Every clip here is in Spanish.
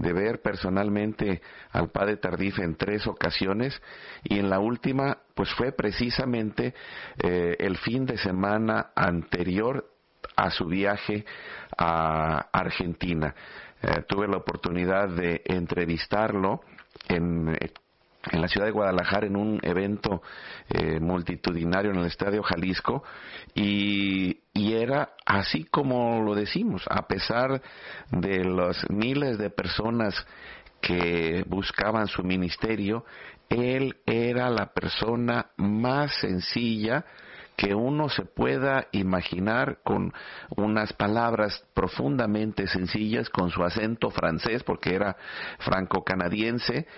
de ver personalmente al padre Tardif en 3 ocasiones, y en la última pues fue precisamente el fin de semana anterior a su viaje a Argentina. Tuve la oportunidad de entrevistarlo en la ciudad de Guadalajara en un evento multitudinario en el Estadio Jalisco, y era así como lo decimos, a pesar de los miles de personas que buscaban su ministerio, él era la persona más sencilla que uno se pueda imaginar, con unas palabras profundamente sencillas, con su acento francés, porque era franco-canadiense,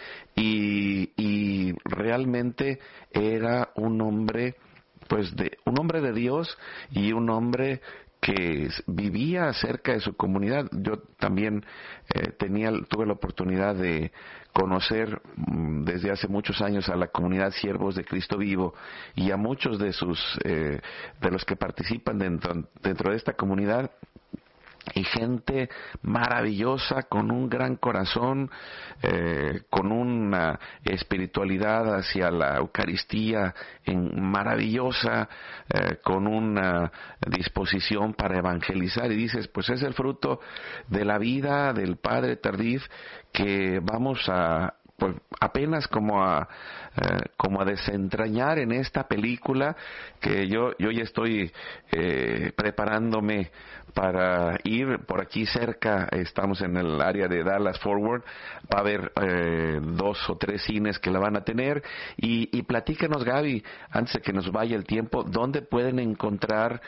y realmente era un hombre, pues un hombre de Dios, y un hombre que vivía cerca de su comunidad. Yo también tuve la oportunidad de conocer desde hace muchos años a la comunidad Siervos de Cristo Vivo, y a muchos de los que participan dentro de esta comunidad, y gente maravillosa, con un gran corazón, con una espiritualidad hacia la Eucaristía maravillosa, con una disposición para evangelizar. Y dices, pues es el fruto de la vida del padre Tardif, que vamos pues apenas como a desentrañar en esta película, que yo ya estoy preparándome para ir por aquí cerca. Estamos en el área de Dallas Forward, va a haber 2 o 3 cines que la van a tener, y platícanos, Gaby, antes de que nos vaya el tiempo, ¿dónde pueden encontrar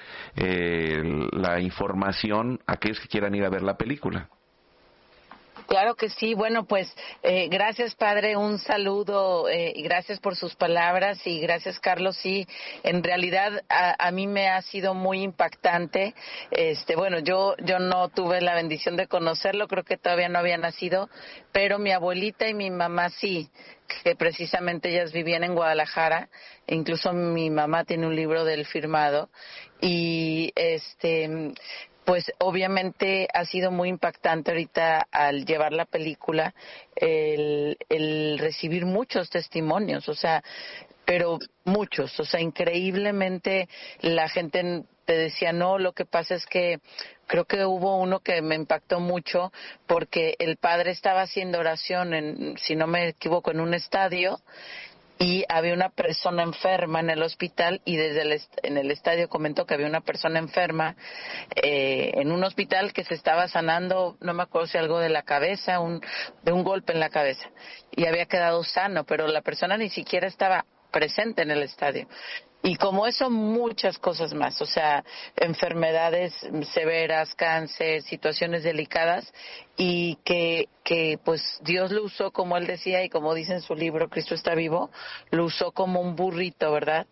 la información aquellos que quieran ir a ver la película? Claro que sí. Bueno, pues gracias, padre, un saludo y gracias por sus palabras, y gracias, Carlos. Sí, en realidad a mí me ha sido muy impactante. Bueno, yo no tuve la bendición de conocerlo, creo que todavía no había nacido, pero mi abuelita y mi mamá sí, que precisamente ellas vivían en Guadalajara. Incluso mi mamá tiene un libro del firmado, y pues obviamente ha sido muy impactante ahorita, al llevar la película, el recibir muchos testimonios, o sea, pero muchos, o sea, increíblemente la gente te decía, no, lo que pasa es que creo que hubo uno que me impactó mucho, porque el padre estaba haciendo oración, si no me equivoco, en un estadio, y había una persona enferma en el hospital, y en el estadio comentó que había una persona enferma en un hospital que se estaba sanando, no me acuerdo si algo de la cabeza, de un golpe en la cabeza, y había quedado sano, pero la persona ni siquiera estaba presente en el estadio. Y como eso, muchas cosas más, o sea, enfermedades severas, cáncer, situaciones delicadas, y que pues Dios lo usó, como él decía, y como dice en su libro Cristo está vivo, lo usó como un burrito, ¿verdad?,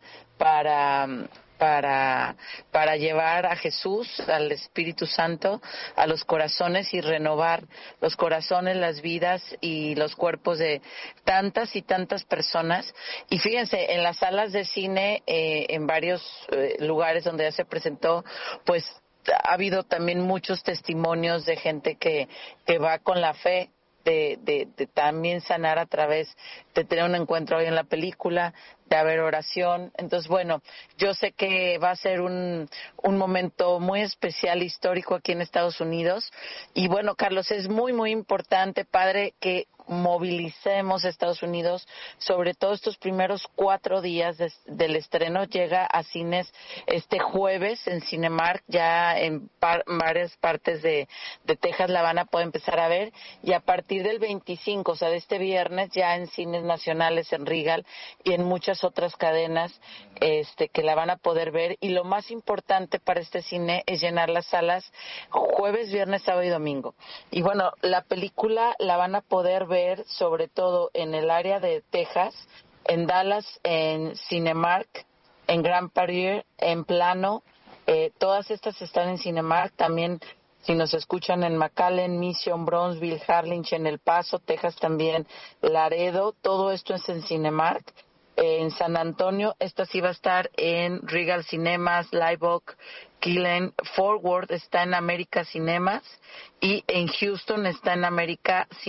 para llevar a Jesús, al Espíritu Santo, a los corazones, y renovar los corazones, las vidas y los cuerpos de tantas y tantas personas. Y fíjense, en las salas de cine, en varios lugares donde ya se presentó, pues ha habido también muchos testimonios de gente que va con la fe de también sanar a través de tener un encuentro hoy en la película, de haber oración. Entonces, bueno, yo sé que va a ser un momento muy especial, histórico aquí en Estados Unidos. Y bueno, Carlos, es muy, muy importante, padre, que movilicemos a Estados Unidos, sobre todo estos primeros 4 días del estreno. Llega a cines este jueves en Cinemark, ya en varias partes de Texas la van a poder empezar a ver, y a partir del 25, o sea, de este viernes, ya en cines nacionales, en Regal y en muchas otras cadenas que la van a poder ver. Y lo más importante para este cine es llenar las salas jueves, viernes, sábado y domingo. Y bueno, la película la van a poder ver sobre todo en el área de Texas, en Dallas, en Cinemark, en Grand Prairie, en Plano. Todas estas están en Cinemark. También, si nos escuchan en McAllen, Mission, Bronzeville, Harlingen, El Paso, Texas también, Laredo, todo esto es en Cinemark. En San Antonio, esta sí va a estar en Regal Cinemas, Live Oak, Killen, Fort Worth está en América Cinemas, y en Houston está en América